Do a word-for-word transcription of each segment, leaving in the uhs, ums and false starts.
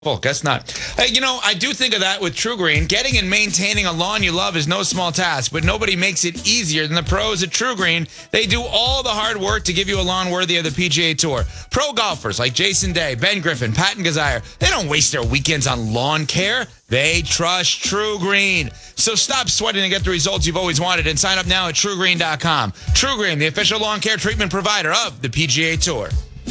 Well, guess not. Hey, you know, I do think of that with True Green. Getting and maintaining a lawn you love is no small task, but nobody makes it easier than the pros at True Green. They do all the hard work to give you a lawn worthy of the P G A Tour. Pro golfers like Jason Day, Ben Griffin, Patton Gazire, they don't waste their weekends on lawn care. They trust True Green. So stop sweating and get the results you've always wanted and sign up now at true green dot com. True Green, the official lawn care treatment provider of the P G A Tour.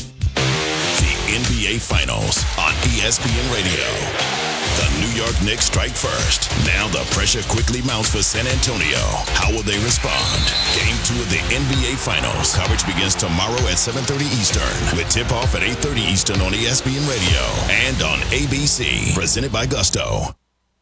N B A Finals on E S P N Radio. The New York Knicks strike first. Now the pressure quickly mounts for San Antonio. How will they respond? Game two of the N B A Finals. Coverage begins tomorrow at seven thirty Eastern with tip-off at eight thirty Eastern on E S P N Radio and on A B C. Presented by Gusto.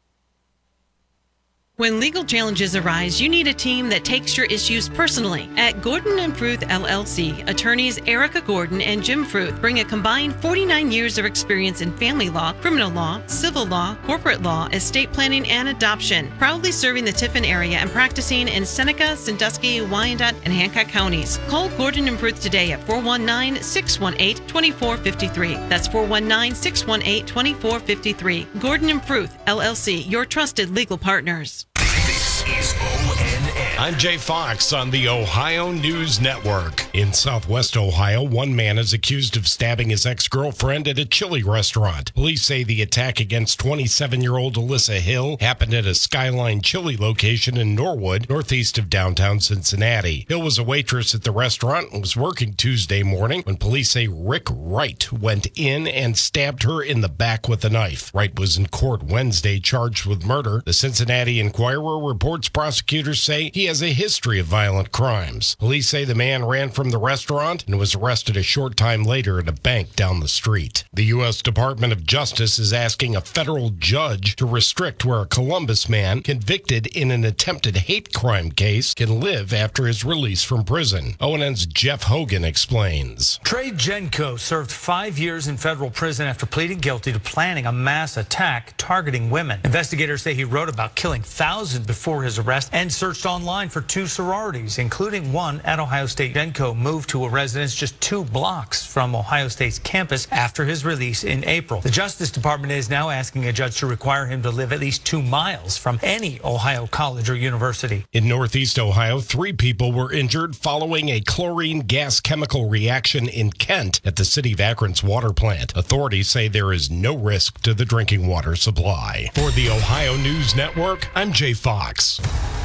When legal challenges arise, you need a team that takes your issues personally. At Gordon and Fruth L L C, attorneys Erica Gordon and Jim Fruth bring a combined forty-nine years of experience in family law, criminal law, civil law, corporate law, estate planning, and adoption, proudly serving the Tiffin area and practicing in Seneca, Sandusky, Wyandotte, and Hancock counties. Call Gordon and Fruth today at four one nine, six one eight, two four five three. That's four one nine, six one eight, two four five three. Gordon and Fruth L L C, your trusted legal partners. This is O N N. I'm Jay Fox on the Ohio News Network. In Southwest Ohio, one man is accused of stabbing his ex-girlfriend at a chili restaurant. Police say the attack against twenty-seven-year-old Alyssa Hill happened at a Skyline Chili location in Norwood, northeast of downtown Cincinnati. Hill was a waitress at the restaurant and was working Tuesday morning when police say Rick Wright went in and stabbed her in the back with a knife. Wright was in court Wednesday charged with murder. The Cincinnati Enquirer reports prosecutors say he has a history of violent crimes. Police say the man ran from the restaurant and was arrested a short time later at a bank down the street. The U S Department of Justice is asking a federal judge to restrict where a Columbus man convicted in an attempted hate crime case can live after his release from prison. O N N's Jeff Hogan explains. Trey Jenko served five years in federal prison after pleading guilty to planning a mass attack targeting women. Investigators say he wrote about killing thousands before his arrest and searched online for two sororities, including one at Ohio State. Jenko moved to a residence just two blocks from Ohio State's campus after his release in April. The Justice Department is now asking a judge to require him to live at least two miles from any Ohio college or university. In Northeast Ohio, three people were injured following a chlorine gas chemical reaction in Kent at the city of Akron's water plant. Authorities say there is no risk to the drinking water supply. For the Ohio News Network, I'm Jay Fox.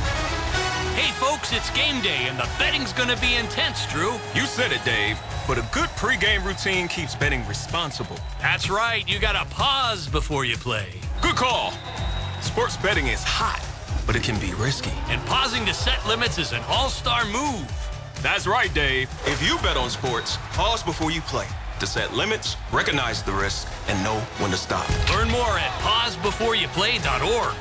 Hey folks, it's game day and the betting's gonna be intense, Drew. You said it, Dave, but a good pregame routine keeps betting responsible. That's right, you gotta pause before you play. Good call. Sports betting is hot, but it can be risky. And pausing to set limits is an all-star move. That's right, Dave. If you bet on sports, pause before you play to set limits, recognize the risk, and know when to stop. Learn more at pause before you play dot org.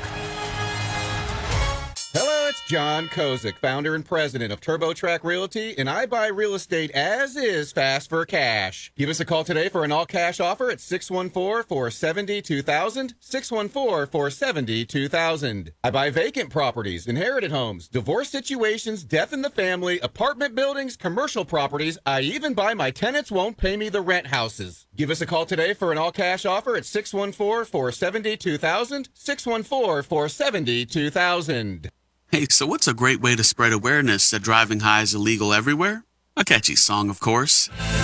Hello, it's John Kozik, founder and president of TurboTrack Realty, and I buy real estate as is fast for cash. Give us a call today for an all-cash offer at six one four, four seven zero, two thousand, six one four, four seven zero, two thousand. I buy vacant properties, inherited homes, divorce situations, death in the family, apartment buildings, commercial properties. I even buy my tenants won't pay me the rent houses. Give us a call today for an all-cash offer at six one four, four seven zero, two thousand, six one four, four seven zero, two thousand. Hey, so what's a great way to spread awareness that driving high is illegal everywhere? A catchy song, of course.